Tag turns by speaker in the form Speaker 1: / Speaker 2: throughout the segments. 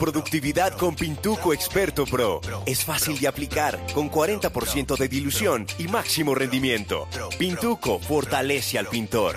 Speaker 1: Productividad con Pintuco Experto Pro. Es fácil de aplicar, con 40% de dilución y máximo rendimiento. Pintuco fortalece al pintor.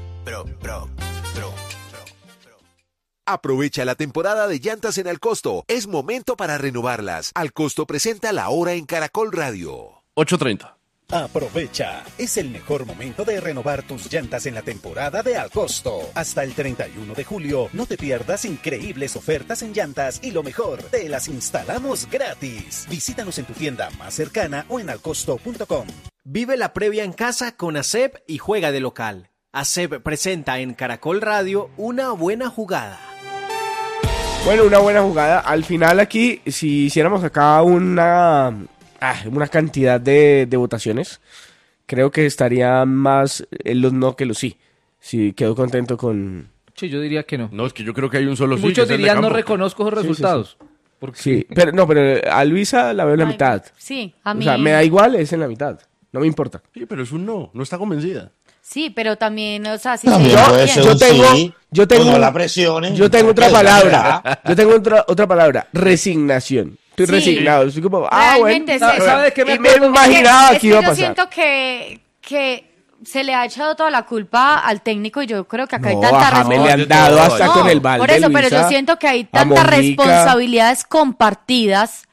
Speaker 2: Aprovecha la temporada de llantas en Alcosto. Es momento para renovarlas. Alcosto presenta La Hora en Caracol Radio.
Speaker 3: 8:30.
Speaker 4: Aprovecha, es el mejor momento de renovar tus llantas en la temporada de Alcosto. Hasta el 31 de julio, no te pierdas increíbles ofertas en llantas y lo mejor, te las instalamos gratis. Visítanos en tu tienda más cercana o en alcosto.com.
Speaker 5: Vive la previa en casa con ASEP y juega de local. ASEP presenta en Caracol Radio Una Buena Jugada.
Speaker 6: Bueno, una buena jugada. Al final aquí, si hiciéramos acá una cantidad de votaciones, creo que estaría más en los no que los sí. Sí, quedo contento con...
Speaker 7: Sí, yo diría que no.
Speaker 3: No, es que yo creo que hay un solo sí.
Speaker 7: Muchos dirían no reconozco esos resultados.
Speaker 6: Sí. Porque... sí, pero a Luisa la veo en la mitad.
Speaker 8: Sí, a mí...
Speaker 6: O sea, me da igual, es en la mitad. No me importa.
Speaker 3: Sí, pero es un no está convencida.
Speaker 8: Sí, pero también, o sea, si
Speaker 6: yo tengo
Speaker 9: la presión.
Speaker 6: Yo tengo otra palabra. Yo tengo otra palabra, resignación. Estoy resignado, estoy como, bueno,
Speaker 7: ¿sabe de qué
Speaker 6: me imaginaba que iba a pasar?
Speaker 8: Yo siento que se le ha echado toda la culpa al técnico y yo creo que acá hay tanta
Speaker 6: responsabilidad. Le han dado hasta con el balde,
Speaker 8: por eso,
Speaker 6: Luisa,
Speaker 8: pero yo siento que hay tantas responsabilidades compartidas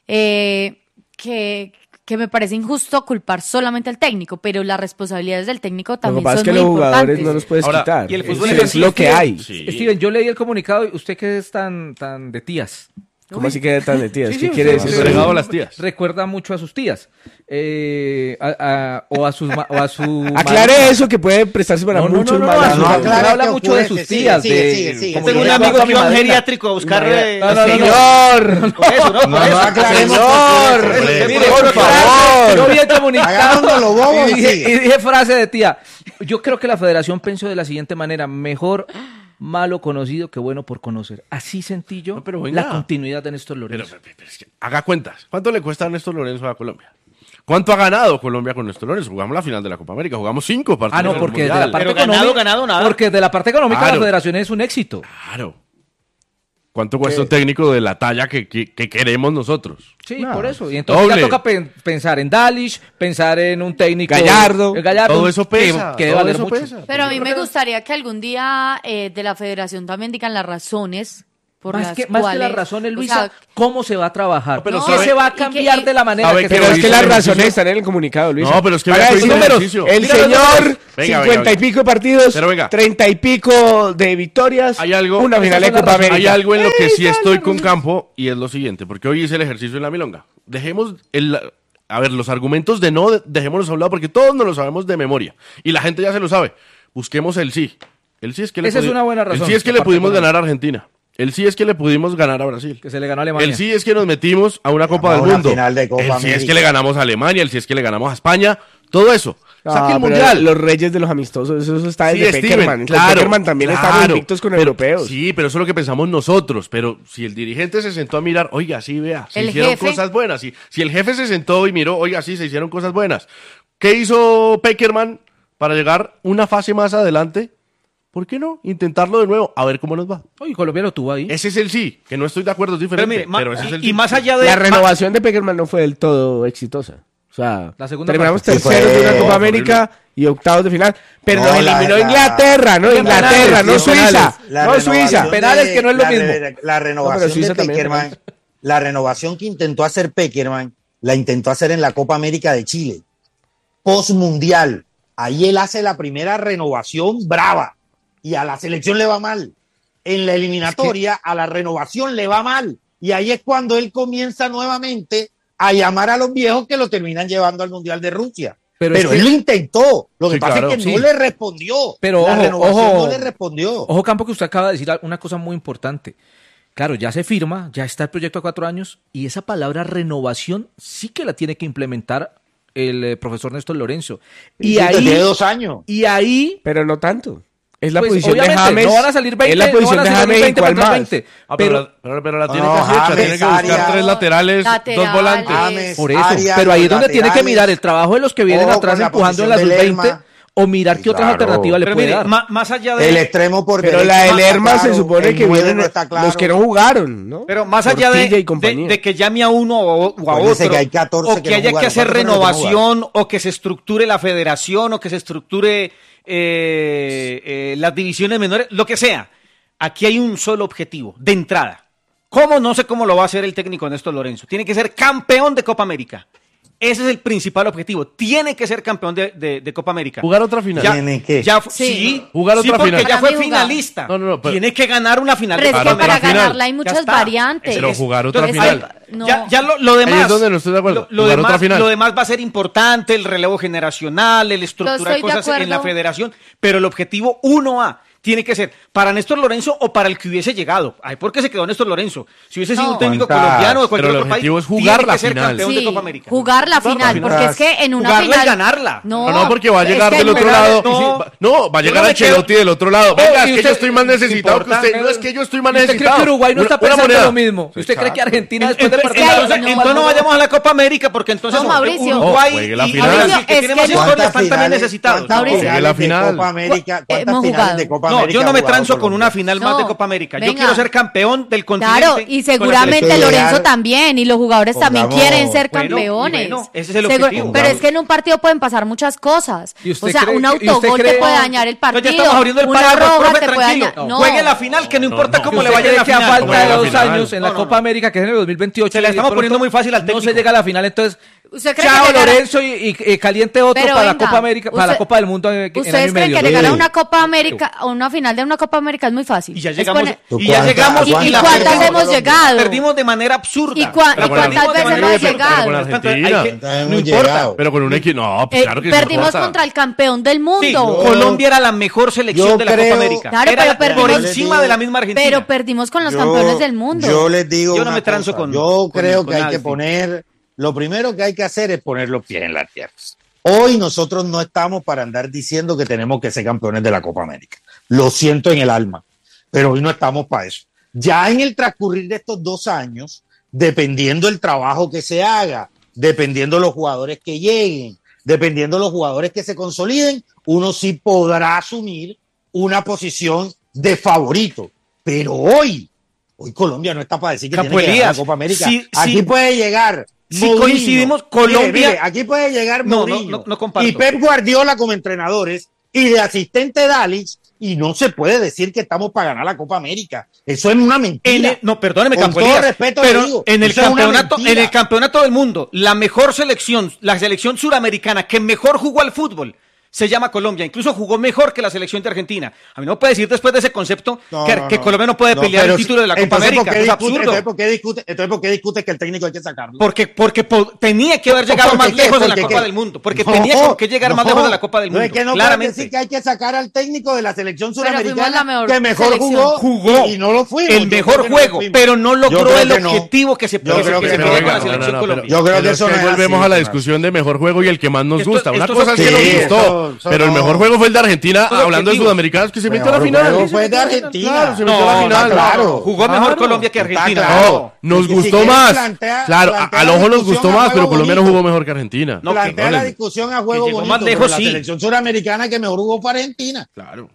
Speaker 8: que me parece injusto culpar solamente al técnico, pero las responsabilidades del técnico también son muy importantes.
Speaker 6: Lo que pasa es que los jugadores no los puedes quitar.
Speaker 7: Y el fútbol
Speaker 6: es lo que hay.
Speaker 7: Sí. Steven, yo leí el comunicado y usted que es tan de tías.
Speaker 6: ¿Cómo así que tan de tías? ¿Qué
Speaker 7: sí,
Speaker 6: quiere decir?
Speaker 3: Regado a las tías.
Speaker 7: Recuerda mucho a sus tías. O a su
Speaker 6: aclare eso, que puede prestarse para muchos malos.
Speaker 7: No, habla mucho de sus tías.
Speaker 9: Sigue.
Speaker 10: Tengo un amigo que iba a un geriátrico a buscar...
Speaker 6: Señor.
Speaker 7: Mire, por favor. Yo vi el comunicado y dije frase de tía. Yo creo que la federación pensó de la siguiente manera: mejor malo conocido que bueno por conocer. Así sentí yo la continuidad de Néstor Lorenzo.
Speaker 3: Pero es que haga cuentas. ¿Cuánto le cuesta a Néstor Lorenzo a Colombia? ¿Cuánto ha ganado Colombia con Néstor Lorenzo? Jugamos la final de la Copa América, jugamos 5 partidos.
Speaker 7: Porque de la parte económica,
Speaker 10: nada.
Speaker 7: Porque de la parte económica la federación es un éxito.
Speaker 3: Claro. ¿Cuánto cuesta un técnico de la talla que queremos nosotros?
Speaker 7: Sí, por eso. Y entonces ya toca pensar en Dalish, pensar en un técnico... Gallardo.
Speaker 3: Todo eso pesa.
Speaker 7: Que
Speaker 3: todo
Speaker 7: eso
Speaker 3: eso
Speaker 7: mucho.
Speaker 3: pesa.
Speaker 8: Pero a mí me gustaría que algún día de la federación también digan las razones por
Speaker 7: más
Speaker 8: las
Speaker 7: que
Speaker 8: cuales...
Speaker 7: las razones, Luisa, ¿cómo se va a trabajar?
Speaker 3: Pero
Speaker 7: ¿qué se va a cambiar de la manera que se va a
Speaker 6: Pero es que las razones están en el comunicado, Luisa.
Speaker 3: No, pero es que
Speaker 6: para decir números. El señor,
Speaker 3: Venga,
Speaker 6: 50 y pico de partidos,
Speaker 3: pero venga,
Speaker 6: 30 y pico de victorias,
Speaker 3: hay algo,
Speaker 6: una final de Copa América.
Speaker 3: Hay algo en lo que sí estoy con Campo, y es lo siguiente, porque hoy hice el ejercicio en la milonga. Dejemos los argumentos de no, dejémoslos a un lado, porque todos nos lo sabemos de memoria, y la gente ya se lo sabe. Busquemos el sí. El sí es que
Speaker 7: esa es una buena razón.
Speaker 3: El sí es que le pudimos ganar a Argentina. El sí es que le pudimos ganar a Brasil.
Speaker 7: Que se le ganó a Alemania.
Speaker 3: El sí es que nos metimos a una Copa del Mundo. El sí es que le ganamos a Alemania. El sí es que le ganamos a España. Todo eso. Saque el Mundial.
Speaker 6: Los reyes de los amistosos, eso está desde Peckerman.
Speaker 3: Claro,
Speaker 6: Peckerman también estaba invictos con europeos.
Speaker 3: Sí, pero eso es lo que pensamos nosotros. Pero si el dirigente se sentó a mirar, oiga, sí, vea, se hicieron cosas buenas. Si el jefe se sentó y miró, oiga, sí, se hicieron cosas buenas. ¿Qué hizo Peckerman para llegar una fase más adelante? ¿Por qué no? Intentarlo de nuevo, a ver cómo nos va.
Speaker 7: Oye, Colombia lo tuvo ahí.
Speaker 3: Ese es el sí, que no estoy de acuerdo, es diferente. Pero ese es el sí.
Speaker 10: Y más allá de...
Speaker 6: La renovación de Peckerman no fue del todo exitosa. O sea, terminamos terceros de una Copa América y octavos de final. Pero nos eliminó Inglaterra, no Suiza. No Suiza.
Speaker 7: Penales que no es lo mismo.
Speaker 9: La renovación de Peckerman, la renovación que intentó hacer Peckerman, la intentó hacer en la Copa América de Chile. Post-mundial. Ahí él hace la primera renovación brava. Y a la selección le va mal. En la eliminatoria, a la renovación le va mal. Y ahí es cuando él comienza nuevamente a llamar a los viejos que lo terminan llevando al Mundial de Rusia. Pero él lo intentó. Lo que pasa es que no le respondió.
Speaker 7: Pero
Speaker 9: la renovación no le respondió.
Speaker 7: Ojo, Campo, que usted acaba de decir una cosa muy importante. Claro, ya se firma, ya está el proyecto a 4 años, y esa palabra renovación sí que la tiene que implementar el profesor Néstor Lorenzo.
Speaker 9: Y ahí tiene 2 años.
Speaker 7: Y ahí...
Speaker 6: Pero no tanto. Es la
Speaker 7: pues,
Speaker 6: posición de James.
Speaker 7: No van a salir 20,
Speaker 6: es la posición de James y cuál más.
Speaker 7: 20,
Speaker 3: pero la tiene que hacer hecha. Tiene que buscar 3 laterales, 2 volantes.
Speaker 7: Por eso. Pero ahí es donde tiene que mirar el trabajo de los que vienen atrás empujando en la sub-20. o mirar qué otras alternativas le puede dar.
Speaker 10: Más allá de...
Speaker 9: El extremo por
Speaker 6: derecha. Pero la de Lerma se supone que vienen los que no jugaron, ¿no?
Speaker 10: Pero más allá de que llame a uno o a otro,
Speaker 9: que hay 14
Speaker 10: o que haya que hacer renovación, o que se estructure la federación, o que se estructure las divisiones menores, lo que sea. Aquí hay un solo objetivo, de entrada. ¿Cómo? No sé cómo lo va a hacer el técnico Néstor Lorenzo. Tiene que ser campeón de Copa América. Ese es el principal objetivo. Tiene que ser campeón de Copa América.
Speaker 3: Jugar otra final.
Speaker 10: ¿Tiene que?
Speaker 3: Jugar otra
Speaker 10: porque
Speaker 3: final.
Speaker 10: Ya fue finalista.
Speaker 3: No,
Speaker 10: tiene que ganar una final.
Speaker 8: Pero es que para ganarla hay muchas variantes.
Speaker 3: Pero jugar otra final.
Speaker 10: Ya lo demás.
Speaker 3: Ahí es donde no estoy de acuerdo.
Speaker 10: Lo demás va a ser importante, el relevo generacional, el estructurar cosas en la federación. Pero el objetivo 1A tiene que ser para Néstor Lorenzo o para el que hubiese llegado. Ay, ¿por qué se quedó Néstor Lorenzo? Si hubiese sido un técnico colombiano de cualquier otro país,
Speaker 3: es jugar
Speaker 10: tiene
Speaker 3: la
Speaker 10: que ser
Speaker 3: final.
Speaker 10: campeón de Copa América.
Speaker 8: Jugar la final, porque es que en una
Speaker 10: jugarla
Speaker 8: final...
Speaker 10: y ganarla.
Speaker 3: No, porque va a llegar del otro lado. No, va a llegar Ancelotti del otro lado. Venga, es que yo estoy más necesitado que usted. No, es que yo estoy más necesitado.
Speaker 7: ¿Usted cree que Uruguay no está pensando lo mismo? ¿Usted cree que Argentina después de partir?
Speaker 10: Entonces no vayamos a la Copa América, porque entonces Uruguay y Brasil, que tenemos historia, están también necesitados.
Speaker 3: Juegue la final.
Speaker 9: ¿Cuántas finales de Copa América?
Speaker 10: No, yo no me transo con una final más de Copa América. Yo quiero ser campeón del continente.
Speaker 8: Claro, y seguramente Lorenzo también, y los jugadores también quieren ser campeones.
Speaker 10: Ese es el objetivo.
Speaker 8: Pero es que en un partido pueden pasar muchas cosas. O sea, un autogol te puede dañar el partido.
Speaker 10: Ya estamos abriendo el
Speaker 8: una roja te puede
Speaker 10: tranquilo.
Speaker 8: dañar.
Speaker 10: Juegue la final, que no importa cómo le vaya en la
Speaker 7: final.
Speaker 10: final.
Speaker 7: A falta de 2 años en la Copa América, que es en el 2028.
Speaker 10: Se la estamos poniendo muy fácil al técnico.
Speaker 7: No se llega a la final, entonces...
Speaker 8: Chao
Speaker 7: Lorenzo y caliente otro para la Copa América, para la Copa del Mundo.
Speaker 8: ¿Ustedes creen que llegar a una Copa América, a una final de una Copa América es muy fácil?
Speaker 10: Y ya llegamos.
Speaker 8: ¿Y cuántas hemos llegado?
Speaker 10: Perdimos de manera absurda.
Speaker 8: ¿Y cuántas veces hemos llegado?
Speaker 3: Con Argentina.
Speaker 9: No importa.
Speaker 3: Pero con un equipo. No, claro que
Speaker 8: perdimos contra el campeón del mundo.
Speaker 10: Colombia era la mejor selección de la Copa América.
Speaker 8: Claro, pero
Speaker 10: perdimos por encima de la misma Argentina.
Speaker 8: Pero perdimos con los campeones del mundo.
Speaker 9: Yo les digo.
Speaker 10: Yo no me transo con.
Speaker 9: Yo creo que hay que poner. Lo primero que hay que hacer es poner los pies en la tierra. Hoy nosotros no estamos para andar diciendo que tenemos que ser campeones de la Copa América. Lo siento en el alma, pero hoy no estamos para eso. Ya en el transcurrir de estos 2 años, dependiendo el trabajo que se haga, dependiendo los jugadores que lleguen, dependiendo los jugadores que se consoliden, uno sí podrá asumir una posición de favorito. Pero hoy Colombia no está para decir que tiene que ganar la Copa América. Aquí puede llegar
Speaker 10: si
Speaker 9: Mourinho.
Speaker 10: Coincidimos, Colombia...
Speaker 9: Mire, aquí puede llegar Mourinho
Speaker 10: no comparto.
Speaker 9: Y Pep Guardiola como entrenadores y de asistente Dalic, y no se puede decir que estamos para ganar la Copa América. Eso es una mentira.
Speaker 10: Perdóneme,
Speaker 9: con todo respeto,
Speaker 10: pero
Speaker 9: digo,
Speaker 10: en el campeonato del mundo, la mejor selección, la selección suramericana que mejor jugó al fútbol, se llama Colombia, incluso jugó mejor que la selección de Argentina. A mí no puede decir después de ese concepto que Colombia no puede pelear el título de la Copa América. Es absurdo.
Speaker 9: Entonces, ¿por qué discute que el técnico hay que sacarlo?
Speaker 10: Porque tenía que haber llegado más lejos de la Copa del Mundo. Porque tenía que llegar más lejos de la Copa del Mundo.
Speaker 9: No es que no puede decir que hay que sacar al técnico de la selección suramericana que mejor
Speaker 10: jugó
Speaker 9: y no lo fuimos.
Speaker 10: El mejor juego, pero no logró el objetivo que se quedó con la selección Colombia.
Speaker 9: Yo creo que eso no es así.
Speaker 3: Volvemos a la discusión de mejor juego y el que más nos gusta. Una cosa sí nos gustó. Pero el mejor juego fue el de Argentina, hablando de sudamericanos, que se metió a la final.
Speaker 9: Fue de Argentina.
Speaker 3: Claro, se metió a la final.
Speaker 9: Claro.
Speaker 10: Jugó mejor Colombia que Argentina.
Speaker 3: No, nos gustó más. Claro, al ojo nos gustó más, pero Colombia no jugó mejor que Argentina.
Speaker 9: Plantea la discusión a juego bonito.
Speaker 10: Más lejos,
Speaker 9: la selección suramericana que mejor jugó fue Argentina.
Speaker 3: Claro.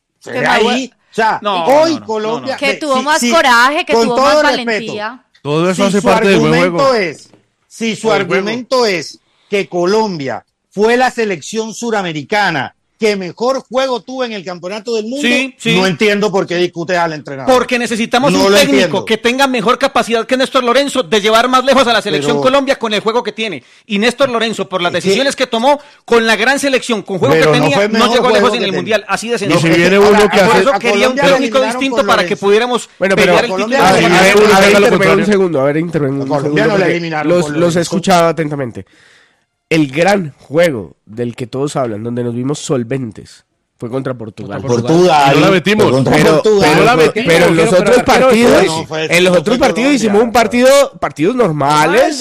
Speaker 9: Ahí, o sea, hoy Colombia...
Speaker 8: Que tuvo más coraje, que tuvo más valentía.
Speaker 3: Todo eso hace parte del buen juego.
Speaker 9: Si su argumento es que Colombia fue la selección suramericana que mejor juego tuvo en el campeonato del mundo, no entiendo por qué discute al entrenador.
Speaker 10: Porque necesitamos un técnico que tenga mejor capacidad que Néstor Lorenzo de llevar más lejos a la selección Colombia con el juego que tiene. Y Néstor Lorenzo, por las decisiones que tomó, con la gran selección, con juego que tenía, no llegó lejos en el Mundial. Así de sencillo.
Speaker 3: Y si viene uno que
Speaker 10: por eso quería un técnico distinto para que pudiéramos pelear el título.
Speaker 6: A ver, intervengo un segundo. Los he escuchado atentamente. El gran juego del que todos hablan, donde nos vimos solventes, fue contra Portugal.
Speaker 3: No la metimos.
Speaker 6: Pero en los otros partidos, hicimos un partidos normales,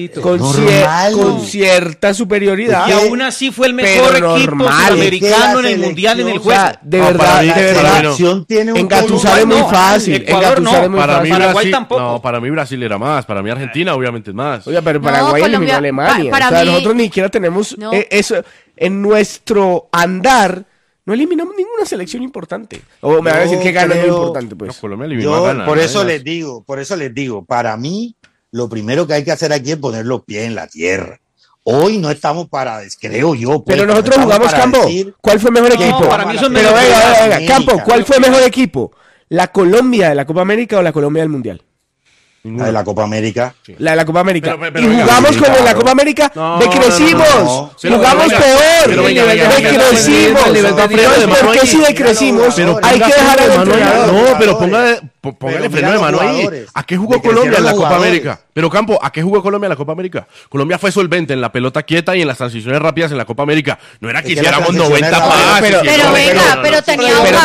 Speaker 6: con cierta superioridad.
Speaker 10: Y aún así fue el mejor equipo sudamericano en el Mundial en el juego.
Speaker 6: De verdad, engatusar es muy fácil.
Speaker 10: Paraguay tampoco.
Speaker 3: No, para mí Brasil era más, para mí Argentina obviamente es más.
Speaker 6: Oiga, pero Paraguay eliminó a Alemania. Nosotros ni siquiera tenemos eso. en nuestro andar, no eliminamos ninguna selección importante. O me va a decir que gana es importante, pues.
Speaker 3: No, Colombia eliminó a Ghana,
Speaker 9: por eso les digo, para mí, lo primero que hay que hacer aquí es poner los pies en la tierra. Hoy no estamos para, creo yo. Pues,
Speaker 6: pero nosotros jugamos, Campo. ¿Cuál fue mejor equipo?
Speaker 10: Para mí son
Speaker 6: pero venga, Campo, ¿cuál fue mejor equipo? ¿La Colombia de la Copa América o la Colombia del Mundial?
Speaker 9: La de la Copa América.
Speaker 6: Sí. La de la Copa América.
Speaker 3: Pero,
Speaker 6: y jugamos sí, como en la Copa América. Decrecimos. Jugamos peor. Decrecimos. ¿Por qué si decrecimos? Hay que dejar al entrenador.
Speaker 3: No, pero póngale freno de mano ahí. ¿A qué jugó Colombia en la Copa América? Pero Campo, ¿a qué jugó Colombia en la Copa América? Colombia fue solvente en la pelota quieta y en las transiciones rápidas en la Copa América. No era que hiciéramos 90 pases.
Speaker 8: Pero venga, pero tenía un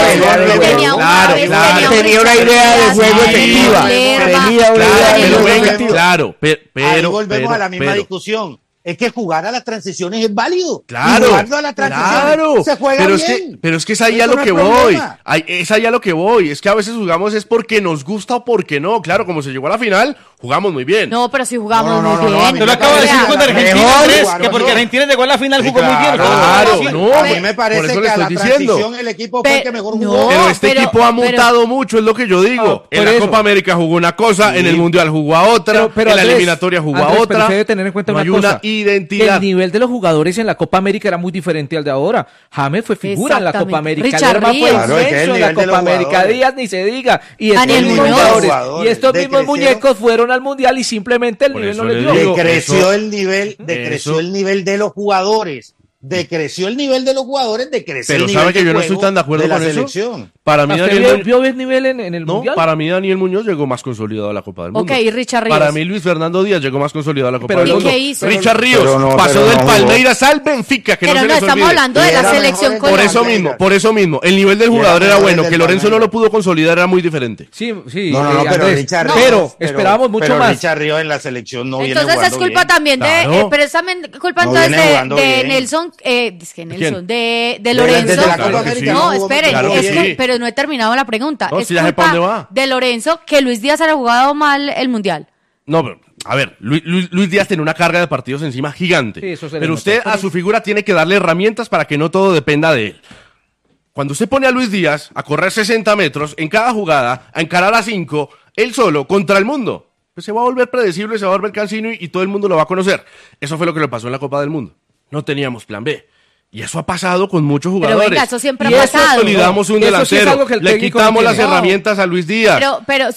Speaker 6: tenía una idea de juego efectiva. Tenía una idea de juego efectiva.
Speaker 3: Claro, pero
Speaker 9: ahí volvemos a la misma discusión. Es que jugar a las transiciones es válido.
Speaker 3: Claro,
Speaker 9: jugando a las transiciones se juega bien.
Speaker 3: Pero es que es ahí a lo que voy. Es ahí a lo que voy. Es que a veces jugamos es porque nos gusta o porque no. Claro, como se llegó a la final, jugamos muy bien.
Speaker 8: No, pero sí jugamos muy bien.
Speaker 10: Yo lo acabo de decir con Argentina, que porque Argentina llegó a la final jugó muy bien.
Speaker 3: Claro, no.
Speaker 9: A mí me parece que a la transición el equipo fue el que mejor jugó.
Speaker 3: Pero este equipo ha mutado mucho, es lo que yo digo. En la Copa América jugó una cosa, en el Mundial jugó a otra, en la eliminatoria jugó a otra.
Speaker 7: Pero usted debe tener en cuenta una cosa.
Speaker 3: Identidad.
Speaker 7: El nivel de los jugadores en la Copa América era muy diferente al de ahora. James fue figura en la Copa América. Lerma fue inmenso en la Copa América. Díaz ni se diga. Y estos mismos muñecos fueron al Mundial y simplemente el nivel no les dio.
Speaker 9: Decreció el nivel de los jugadores. Decreció el nivel de los jugadores, decreció el nivel
Speaker 3: pero sabe que yo no estoy tan de acuerdo con eso. Para mí
Speaker 7: ¿vio el nivel en el Mundial?
Speaker 3: Para mí Daniel Muñoz llegó más consolidado a la Copa del Mundo.
Speaker 8: Ok, y Richard Ríos.
Speaker 3: Para mí Luis Fernando Díaz llegó más consolidado a la Copa del Mundo.
Speaker 8: ¿Qué hizo?
Speaker 3: Richard Ríos pasó del Palmeiras al Benfica, que
Speaker 8: pero
Speaker 3: no se les olvide.
Speaker 8: Estamos hablando de la selección colombiana.
Speaker 3: Por eso mismo, el nivel del jugador era bueno, que Lorenzo no lo pudo consolidar era muy diferente.
Speaker 7: Sí,
Speaker 9: pero Richard Ríos.
Speaker 7: Pero esperábamos mucho más.
Speaker 9: Richard Ríos en la selección no viene jugando bien.
Speaker 8: Entonces es culpa también de, pero es también culpa entonces de Nelson, de Lorenzo. No, esperen, pero no he terminado la pregunta. Es culpa de Lorenzo que Luis Díaz haya jugado mal el Mundial.
Speaker 3: No, pero, a ver, Luis Díaz tiene una carga de partidos encima gigante. Sí, pero usted a su figura tiene que darle herramientas para que no todo dependa de él. Cuando usted pone a Luis Díaz a correr 60 metros en cada jugada, a encarar a 5, él solo, contra el mundo, pues se va a volver predecible, se va a volver cansino y todo el mundo lo va a conocer. Eso fue lo que le pasó en la Copa del Mundo. No teníamos plan B. Y eso ha pasado con muchos jugadores.
Speaker 8: Pero venga, eso siempre ha pasado.
Speaker 3: Consolidamos un delantero, le quitamos las herramientas a Luis Díaz.
Speaker 8: Pero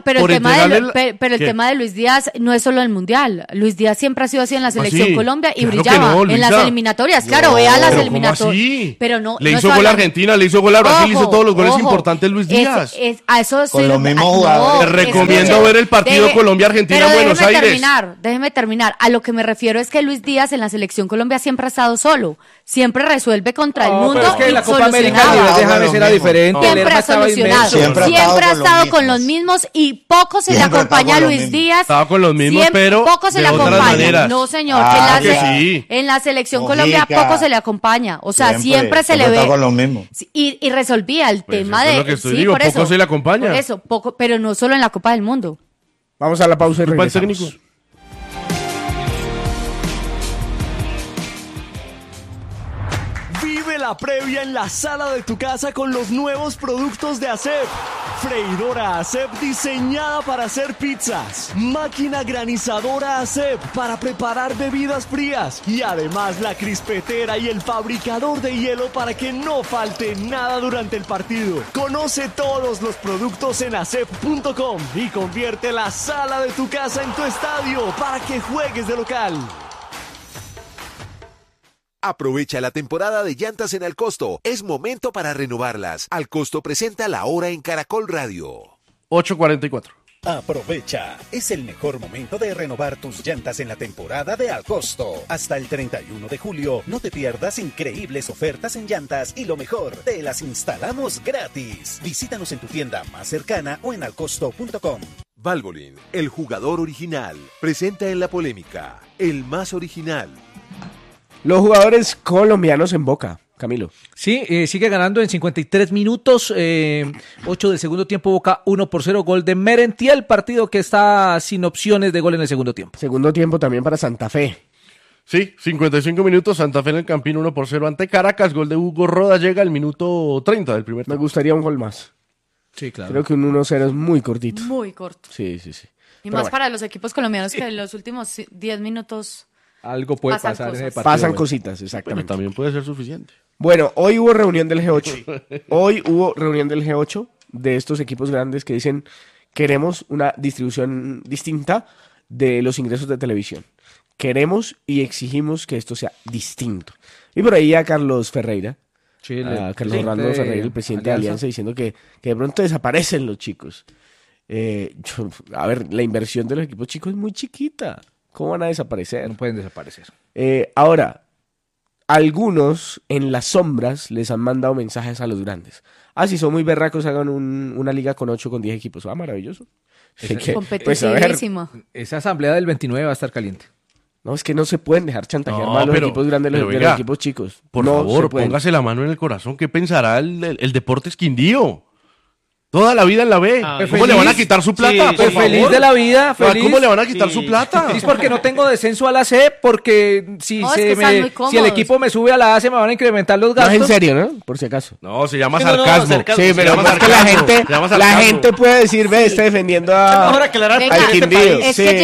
Speaker 8: el tema de Luis Díaz no es solo el Mundial. Luis Díaz siempre ha sido así en la selección Colombia y brillaba en las eliminatorias. Claro, vea las eliminatorias. Pero no.
Speaker 3: Le hizo gol a Argentina, le hizo gol a Brasil, hizo todos los goles importantes Luis Díaz.
Speaker 8: A eso
Speaker 9: con los mismos jugadores.
Speaker 3: Te recomiendo ver el partido Colombia-Argentina en Buenos Aires.
Speaker 8: Déjeme terminar. A lo que me refiero es que Luis Díaz en la selección Colombia siempre ha estado solo. Siempre resuelve contra el mundo.
Speaker 7: Pero es que en la Copa América era diferente.
Speaker 8: Siempre ha solucionado. Siempre ha estado con los mismos y poco se le acompaña a Luis Díaz.
Speaker 3: Estaba con los mismos, pero
Speaker 8: poco se le acompaña. No, señor. En la selección Colombia poco se le acompaña. O sea, siempre se le ve.
Speaker 9: Con los mismos.
Speaker 8: Y resolvía el tema de.
Speaker 3: Es lo que estoy digo, poco se le acompaña.
Speaker 8: Por eso, poco, pero no solo en la Copa del Mundo.
Speaker 6: Vamos a la pausa y regresamos.
Speaker 11: La previa en la sala de tu casa con los nuevos productos de ASEP. Freidora ASEP diseñada para hacer pizzas. Máquina granizadora ASEP para preparar bebidas frías. Y además la crispetera y el fabricador de hielo para que no falte nada durante el partido. Conoce todos los productos en asep.com y convierte la sala de tu casa en tu estadio para que juegues de local.
Speaker 2: Aprovecha la temporada de llantas en Alcosto. Es momento para renovarlas. Alcosto presenta La Hora en Caracol Radio.
Speaker 3: 8:44.
Speaker 4: Aprovecha, es el mejor momento de renovar tus llantas en la temporada de Alcosto. Hasta el 31 de julio, no te pierdas increíbles ofertas en llantas y lo mejor, te las instalamos gratis. Visítanos en tu tienda más cercana o en alcosto.com.
Speaker 2: Valvoline, el jugador original, presenta en la polémica, el más original.
Speaker 6: Los jugadores colombianos en Boca, Camilo.
Speaker 7: Sí, sigue ganando en 53 minutos, 8 del segundo tiempo, Boca 1-0, gol de Merentiel, partido que está sin opciones de gol en el segundo tiempo.
Speaker 6: Segundo tiempo también para Santa Fe.
Speaker 3: Sí, 55 minutos, Santa Fe en el Campín 1-0 ante Caracas, gol de Hugo Roda llega al minuto 30 del primer tiempo.
Speaker 6: Me gustaría un gol más.
Speaker 7: Sí, claro.
Speaker 6: Creo que un 1-0 es muy cortito.
Speaker 8: Muy corto.
Speaker 6: Sí.
Speaker 8: Y más para los equipos colombianos que en los últimos 10 minutos...
Speaker 7: Algo puede pasar en ese partido.
Speaker 6: Pasan cositas, exactamente.
Speaker 3: Pero también puede ser suficiente.
Speaker 6: Bueno, hoy hubo reunión del G8. Hoy hubo reunión del G8 de estos equipos grandes que dicen queremos una distribución distinta de los ingresos de televisión. Queremos y exigimos que esto sea distinto. Y por ahí a Carlos Ferreira, Carlos Orlando Ferreira, el presidente de Alianza, diciendo que de pronto desaparecen los chicos. A ver, la inversión de los equipos chicos es muy chiquita. ¿Cómo van a desaparecer?
Speaker 7: No pueden desaparecer.
Speaker 6: Ahora, algunos en las sombras les han mandado mensajes a los grandes. Si son muy berracos, hagan una liga con 8, con 10 equipos. Maravilloso.
Speaker 8: Competitísimo.
Speaker 7: Esa asamblea del 29 va a estar caliente.
Speaker 6: No, es que no se pueden dejar chantajear más los equipos grandes de los equipos chicos.
Speaker 3: Por favor, póngase la mano en el corazón. ¿Qué pensará el Deportes Quindío? Toda la vida en la B. ¿Cómo le van a quitar su plata?
Speaker 7: Pues feliz de la vida, feliz.
Speaker 3: ¿Cómo le van a quitar su plata?
Speaker 7: Feliz porque no tengo descenso a la C, porque si el equipo me sube a la A se me van a incrementar los gastos.
Speaker 6: No es en serio, ¿no? Por si acaso.
Speaker 3: No, se llama sarcasmo.
Speaker 6: Sí, pero más que la gente puede decir, está defendiendo al Quindío.
Speaker 8: Es que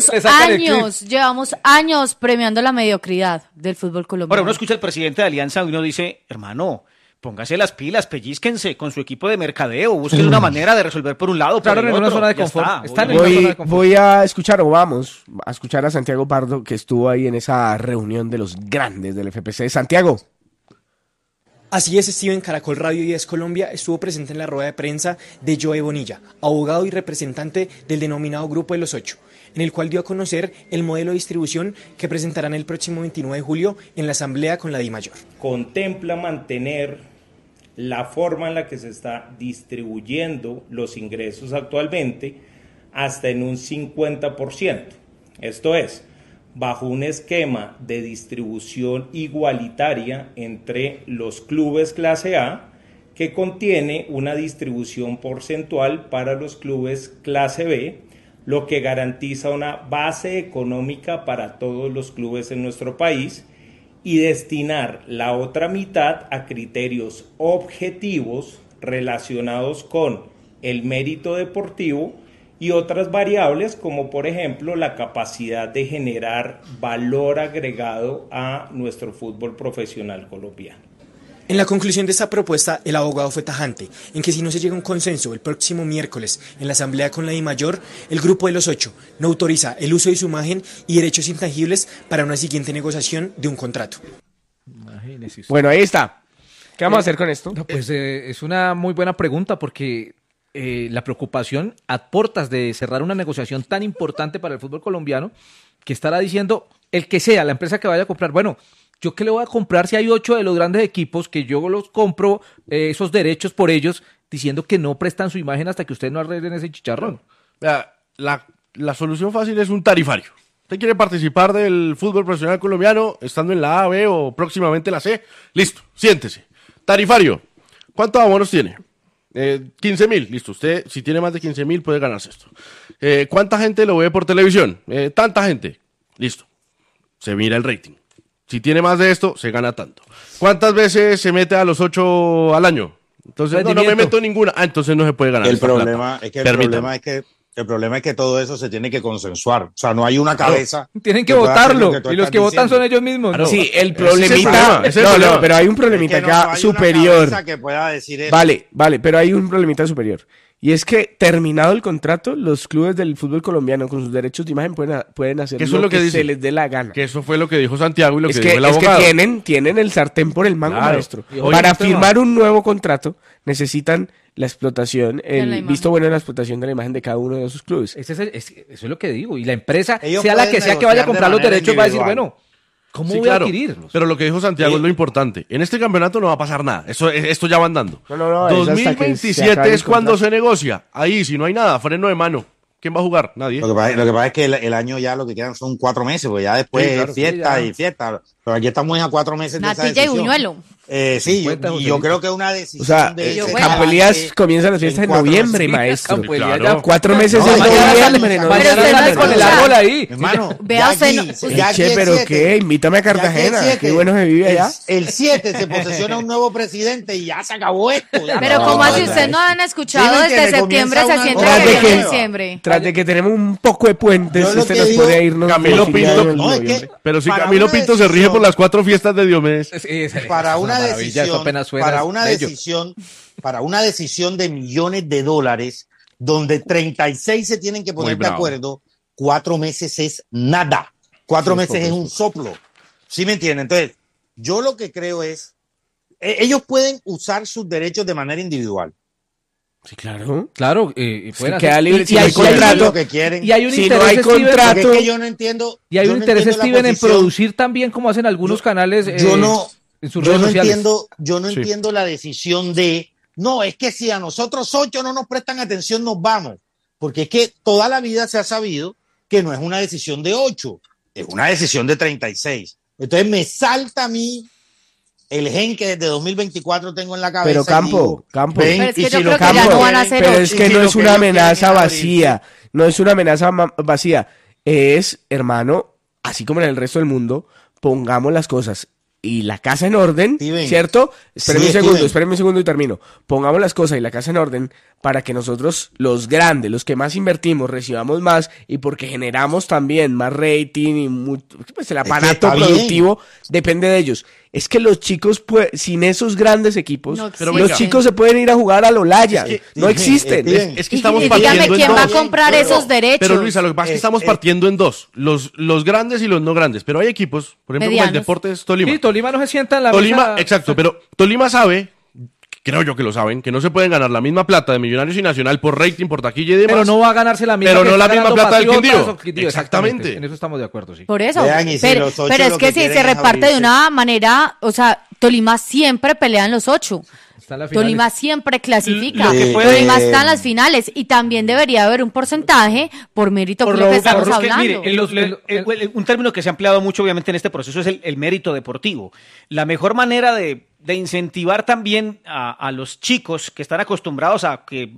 Speaker 8: llevamos años premiando la mediocridad del fútbol colombiano.
Speaker 10: Ahora uno escucha al presidente de Alianza y uno dice, hermano, póngase las pilas, pellízquense con su equipo de mercadeo, busquen una manera de resolver por un lado,
Speaker 7: claro,
Speaker 10: por el
Speaker 7: en
Speaker 10: otro.
Speaker 7: Una zona de confort.
Speaker 6: Voy a escuchar, vamos a escuchar a Santiago Pardo, que estuvo ahí en esa reunión de los grandes del FPC. Santiago.
Speaker 12: Así es, Steven. Caracol Radio y Es Colombia estuvo presente en la rueda de prensa de Joe Bonilla, abogado y representante del denominado Grupo de los 8, en el cual dio a conocer el modelo de distribución que presentarán el próximo 29 de julio en la asamblea con la DIMAYOR.
Speaker 13: Contempla mantener la forma en la que se está distribuyendo los ingresos actualmente hasta en un 50%. Esto es, bajo un esquema de distribución igualitaria entre los clubes clase A, que contiene una distribución porcentual para los clubes clase B, lo que garantiza una base económica para todos los clubes en nuestro país, y destinar la otra mitad a criterios objetivos relacionados con el mérito deportivo y otras variables como por ejemplo la capacidad de generar valor agregado a nuestro fútbol profesional colombiano.
Speaker 12: En la conclusión de esta propuesta, el abogado fue tajante en que si no se llega a un consenso el próximo miércoles en la asamblea con la DIMAYOR, el Grupo de los 8 no autoriza el uso de su imagen y derechos intangibles para una siguiente negociación de un contrato.
Speaker 6: Bueno, ahí está. ¿Qué vamos a hacer con esto?
Speaker 7: No, pues es una muy buena pregunta porque la preocupación a puertas de cerrar una negociación tan importante para el fútbol colombiano, que estará diciendo el que sea, la empresa que vaya a comprar, bueno, ¿yo qué le voy a comprar si hay 8 de los grandes equipos que yo los compro esos derechos por ellos, diciendo que no prestan su imagen hasta que ustedes no arreglen ese chicharrón?
Speaker 3: La solución fácil es un tarifario. ¿Usted quiere participar del fútbol profesional colombiano estando en la A, B o próximamente la C? Listo, siéntese. Tarifario. ¿Cuántos abonos tiene? 15,000. Listo, usted si tiene más de 15,000 puede ganarse esto. ¿Cuánta gente lo ve por televisión? Tanta gente. Listo. Se mira el rating. Si tiene más de esto, se gana tanto. ¿Cuántas veces se mete a los 8 al año? Entonces, no me meto ninguna. Entonces no se puede ganar.
Speaker 9: El problema es que todo eso se tiene que consensuar. O sea, no hay una cabeza.
Speaker 7: Tienen que votarlo. Y los que votan son ellos mismos.
Speaker 6: ¿No? Sí, el problemita. Pero hay un problemita acá superior.
Speaker 9: Que pueda decir eso.
Speaker 6: Vale, pero hay un problemita superior. Y es que, terminado el contrato, los clubes del fútbol colombiano con sus derechos de imagen pueden hacer lo que se les dé la gana.
Speaker 3: Que eso fue lo que dijo Santiago y lo que dijo el abogado.
Speaker 6: Es que tienen el sartén por el mango, maestro. Para firmar un nuevo contrato necesitan la explotación, el visto bueno de la explotación de la imagen de cada uno de esos clubes.
Speaker 7: Eso es lo que digo. Y la empresa, sea la que sea que vaya a comprar los derechos, va a decir, bueno, ¿cómo voy a adquirirlos?
Speaker 3: Pero lo que dijo Santiago es lo importante. En este campeonato no va a pasar nada. Esto ya va andando.
Speaker 6: No,
Speaker 3: 2027 es cuando se negocia. Ahí, si no hay nada, freno de mano. ¿Quién va a jugar? Nadie.
Speaker 9: Lo que pasa es que el año ya lo que quedan son 4 meses, pues ya después fiesta y fiesta. Pero aquí estamos a 4 meses de esa decisión.
Speaker 8: Natilla y Buñuelo.
Speaker 9: Sí, yo creo que es una decisión.
Speaker 6: O sea, Campo Elías comienza las fiestas en noviembre, maestro.
Speaker 3: Claro.
Speaker 6: 4 meses en noviembre.
Speaker 7: Mañana sale con el árbol ahí.
Speaker 9: Hermano,
Speaker 6: pero ¿qué? Invítame a Cartagena. Qué bueno se vive allá.
Speaker 9: El 7 se posesiona un nuevo presidente y ya se acabó esto.
Speaker 8: Pero como así usted no han escuchado, desde septiembre se siente que en diciembre.
Speaker 6: Tras de que tenemos un poco de puentes, se nos puede irnos.
Speaker 3: Camilo Pinto. Pero si Camilo Pinto se rige por las 4 fiestas de Diomedes.
Speaker 9: Para una decisión de millones de dólares, donde 36 se tienen que poner de acuerdo, 4 meses es nada. 4 meses es un soplo. ¿Sí me entienden? Entonces, yo lo que creo es, ellos pueden usar sus derechos de manera individual.
Speaker 6: Sí, claro.
Speaker 7: Queda libre si hay contrato.
Speaker 9: Lo que quieren.
Speaker 7: Y hay un
Speaker 6: si
Speaker 7: interés,
Speaker 6: no hay contrato.
Speaker 9: Es que yo no entiendo.
Speaker 7: Y hay un interés, Steven, en producir también, como hacen algunos canales. En sus redes sociales.
Speaker 9: Yo no entiendo la decisión de, no, es que si a nosotros 8 no nos prestan atención, nos vamos. Porque es que toda la vida se ha sabido que no es una decisión de 8, es una decisión de 36. Entonces me salta a mí el gen que desde 2024 tengo en la cabeza.
Speaker 6: Pero Campo.
Speaker 8: Pero es que yo creo que ya no van a hacer 8.
Speaker 6: Pero es que no es una amenaza vacía. No es una amenaza vacía. Es, hermano, así como en el resto del mundo, pongamos las cosas y la casa en orden, Steven, ¿cierto? Espérame un segundo y termino. Pongamos las cosas y la casa en orden para que nosotros, los grandes, los que más invertimos, recibamos más y porque generamos también más rating y pues el aparato productivo depende de ellos. Es que los chicos, sin esos grandes equipos, los chicos se pueden ir a jugar a Lolaya. No existen.
Speaker 3: Es que estamos partiendo en dos.
Speaker 8: ¿Quién va a comprar esos derechos?
Speaker 3: Pero Luisa, lo que pasa es que estamos partiendo en dos. Los grandes y los no grandes. Pero hay equipos, por ejemplo, como el Deportes Tolima.
Speaker 7: Sí, Tolima no se sienta en la
Speaker 3: mesa. Exacto, pero Tolima sabe, creo yo que lo saben, que no se pueden ganar la misma plata de Millonarios y Nacional por rating, por taquilla y demás.
Speaker 7: Pero no va a ganarse la misma.
Speaker 3: Pero no la misma plata del Quindío. Exactamente.
Speaker 7: En eso estamos de acuerdo, sí.
Speaker 8: Por eso. Pero es que si se reparte de una manera, o sea, Tolima siempre pelea en los 8. Tolima siempre clasifica. Tolima está en las finales y también debería haber un porcentaje por mérito por lo que estamos hablando.
Speaker 10: Mire, un término que se ha empleado mucho obviamente en este proceso es el mérito deportivo. La mejor manera de incentivar también a los chicos que están acostumbrados a que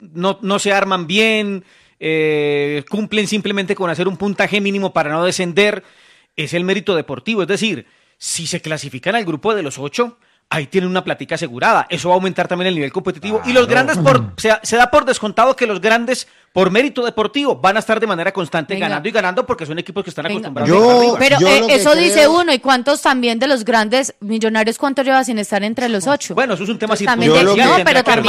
Speaker 10: no se arman bien, cumplen simplemente con hacer un puntaje mínimo para no descender, es el mérito deportivo. Es decir, si se clasifican al grupo de los 8, ahí tienen una platica asegurada. Eso va a aumentar también el nivel competitivo. Y los grandes, se da por descontado que los grandes, por mérito deportivo, van a estar de manera constante ganando y ganando porque son equipos que están acostumbrados a arriba.
Speaker 8: Pero eso dice uno. ¿Y cuántos también de los grandes Millonarios, cuánto lleva sin estar entre los 8?
Speaker 10: Bueno, eso es un tema
Speaker 8: circunstancial.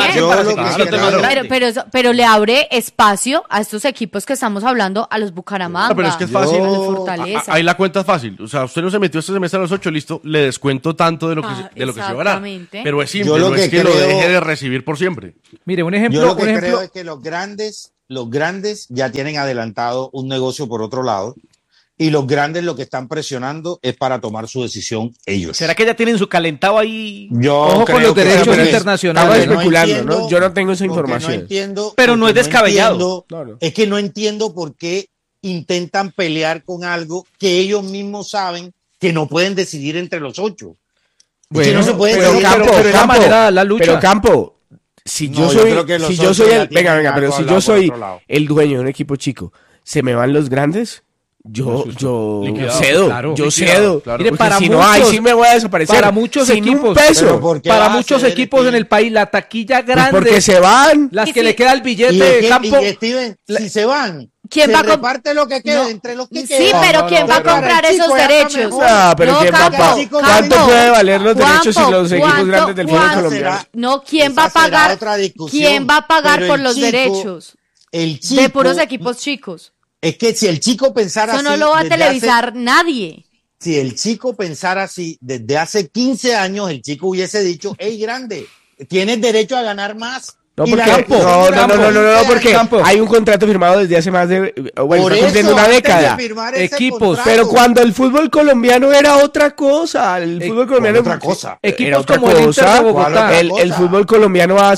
Speaker 8: Pero le abre espacio a estos equipos que estamos hablando, a los Bucaramanga.
Speaker 3: Pero es que es fácil. Ahí la cuenta es fácil. O sea, usted no se metió este semestre a los 8, listo, le descuento tanto de lo que se va a ganar. Pero es simple, no es que lo deje de recibir por siempre.
Speaker 7: Mire, un ejemplo.
Speaker 9: Yo lo que creo es que los grandes ya tienen adelantado un negocio por otro lado y los grandes lo que están presionando es para tomar su decisión ellos.
Speaker 10: ¿Será que ya tienen su calentado ahí?
Speaker 7: Ojo con los derechos internacionales.
Speaker 6: Estaba especulando, ¿no? Yo no tengo esa información.
Speaker 9: No entiendo,
Speaker 10: pero no es descabellado.
Speaker 9: Es que no entiendo por qué intentan pelear con algo que ellos mismos saben que no pueden decidir entre los 8.
Speaker 6: Bueno,
Speaker 9: no se puede
Speaker 6: pero Campo, si yo soy el dueño de un equipo chico, ¿se me van los grandes? Yo cedo. Claro.
Speaker 7: Mire, para
Speaker 6: si
Speaker 7: muchos,
Speaker 6: no hay, sí me voy a desaparecer.
Speaker 7: Para muchos
Speaker 6: sin
Speaker 7: equipos,
Speaker 6: un peso.
Speaker 7: Para muchos equipos en el país, la taquilla grande.
Speaker 6: Pues porque se van.
Speaker 7: Las que le queda el billete de Campo.
Speaker 9: Y Steven, si se van,
Speaker 8: ¿quién va a
Speaker 9: reparte lo que queda entre los que quedan?
Speaker 8: Sí, pero ¿quién va a comprar esos derechos?
Speaker 6: Pero ¿cuánto puede valer los derechos si los equipos grandes del fútbol colombiano?
Speaker 8: No, ¿quién va a pagar? ¿Quién va a pagar por los derechos de puros equipos chicos?
Speaker 9: Es que si el chico pensara así...
Speaker 8: Eso no lo va a televisar nadie.
Speaker 9: Si el chico pensara así, desde hace 15 años el chico hubiese dicho, hey, grande, tienes derecho a ganar más.
Speaker 6: No, porque hay un contrato firmado desde hace más de... Bueno, está cumpliendo una década.
Speaker 7: Equipos.
Speaker 6: Pero cuando el fútbol colombiano era otra cosa. El fútbol colombiano
Speaker 9: otra cosa.
Speaker 7: Equipos como el Inter de Bogotá.
Speaker 6: El fútbol colombiano hace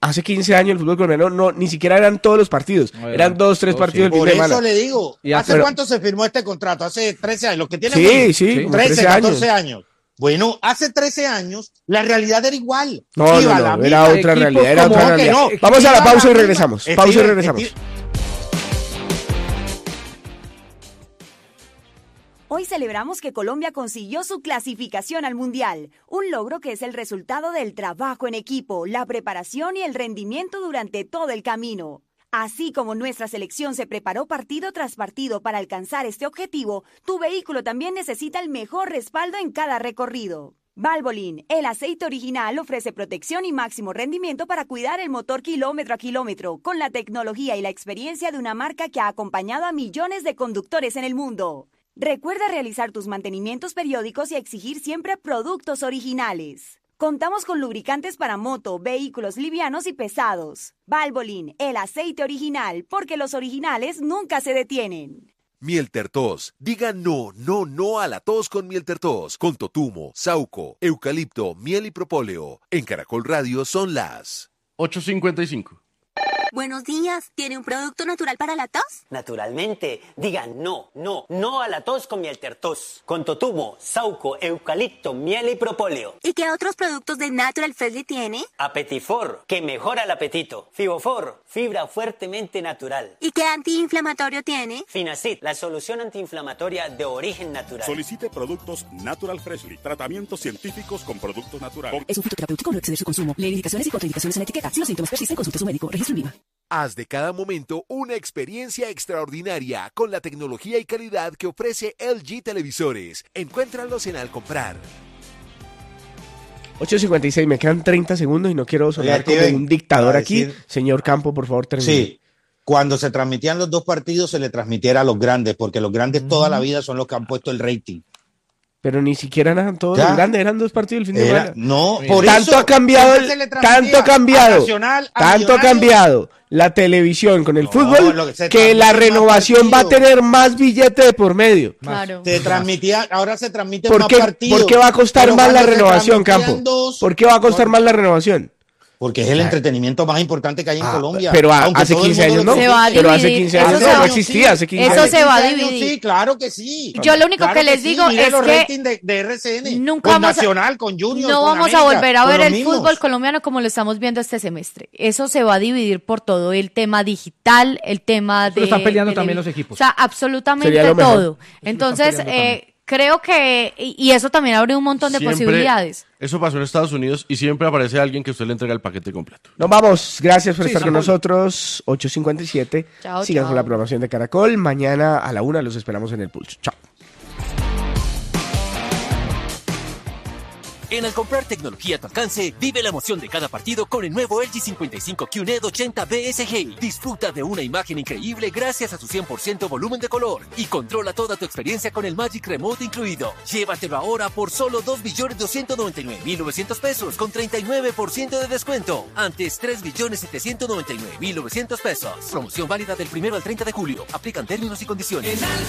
Speaker 6: hace 15 años el fútbol colombiano ni siquiera eran todos los partidos, eran 2, 3 partidos el fin de semana.
Speaker 9: Por eso le digo, ¿hace cuánto se firmó este contrato? Hace 13 años, los que tienen
Speaker 6: sí,
Speaker 9: 13, 14 años. Bueno, hace 13 años la realidad era igual.
Speaker 6: No, era otra realidad, No. Vamos a la pausa y regresamos.
Speaker 14: Hoy celebramos que Colombia consiguió su clasificación al Mundial, un logro que es el resultado del trabajo en equipo, la preparación y el rendimiento durante todo el camino. Así como nuestra selección se preparó partido tras partido para alcanzar este objetivo, tu vehículo también necesita el mejor respaldo en cada recorrido. Valvoline, el aceite original, ofrece protección y máximo rendimiento para cuidar el motor kilómetro a kilómetro, con la tecnología y la experiencia de una marca que ha acompañado a millones de conductores en el mundo. Recuerda realizar tus mantenimientos periódicos y exigir siempre productos originales. Contamos con lubricantes para moto, vehículos livianos y pesados. Valvoline, el aceite original, porque los originales nunca se detienen.
Speaker 2: Miel Tertos. Diga no a la tos con Miel Tertos. Con totumo, sauco, eucalipto, miel y propóleo. En Caracol Radio son las
Speaker 3: 8:55.
Speaker 15: Buenos días, ¿tiene un producto natural para la tos?
Speaker 16: Naturalmente, digan no a la tos con Miel Tertos. Con totumo, sauco, eucalipto, miel y propóleo.
Speaker 15: ¿Y qué otros productos de Natural Freshly tiene?
Speaker 16: Apetifor, que mejora el apetito. Fibofor, fibra fuertemente natural.
Speaker 15: ¿Y qué antiinflamatorio tiene?
Speaker 16: Finacid, la solución antiinflamatoria de origen natural.
Speaker 17: Solicite productos Natural Freshly, tratamientos científicos con productos naturales.
Speaker 18: Es un fitoterapéutico, no exceder su consumo. Lee indicaciones y contraindicaciones en la etiqueta. Si los síntomas persisten, consulte a su médico. Registro en Viva.
Speaker 2: Haz de cada momento una experiencia extraordinaria con la tecnología y calidad que ofrece LG Televisores. Encuéntralos en Al Comprar.
Speaker 6: 8:56, me quedan 30 segundos y no quiero sonar como un dictador aquí. Señor Campo, por favor, termine.
Speaker 9: Sí, cuando se transmitían los dos partidos se le transmitiera a los grandes, porque los grandes toda la vida son los que han puesto el rating.
Speaker 6: Pero ni siquiera eran todos los grandes, eran 2 partidos el fin de semana.
Speaker 9: No,
Speaker 6: por tanto eso, ha cambiado, tanto ha cambiado la televisión con el fútbol que la renovación va a tener más billete de por medio.
Speaker 8: Claro.
Speaker 9: Se transmitía, ahora se transmite más partidos.
Speaker 6: ¿Por qué va a costar más la renovación, Campo? ¿Por qué va a costar más la renovación?
Speaker 9: Porque es el entretenimiento más importante que hay en Colombia.
Speaker 6: Pero hace 15 años no. Pero hace 15 años no existía. Hace 15
Speaker 8: años. Eso se va a dividir.
Speaker 9: Sí, claro que sí.
Speaker 8: Yo lo único que les digo es
Speaker 9: los
Speaker 8: que
Speaker 9: ratings de RCN,
Speaker 8: nunca
Speaker 9: con Nacional, con Junior,
Speaker 8: no
Speaker 9: con
Speaker 8: vamos
Speaker 9: América,
Speaker 8: a volver a ver el
Speaker 9: mismos.
Speaker 8: fútbol colombiano como lo estamos viendo este semestre. Eso se va a dividir por todo el tema digital, el tema de...
Speaker 7: Pero están peleando también los equipos.
Speaker 8: O sea, absolutamente todo. Entonces, creo que, y eso también abre un montón de posibilidades.
Speaker 3: Eso pasó en Estados Unidos y siempre aparece alguien que usted le entrega el paquete completo.
Speaker 6: Nos vamos, gracias por estar con nosotros, 8:57. Sigan con la programación de Caracol, mañana a la 1 los esperamos en el Pulso. Chao.
Speaker 19: En Al Comprar tecnología a tu alcance, vive la emoción de cada partido con el nuevo LG 55 QNED 80 BSG. Disfruta de una imagen increíble gracias a su 100% volumen de color y controla toda tu experiencia con el Magic Remote incluido. Llévatelo ahora por solo 2.299.900 pesos con 39% de descuento. Antes 3.799.900 pesos. Promoción válida del 1 al 30 de julio. Aplican términos y condiciones.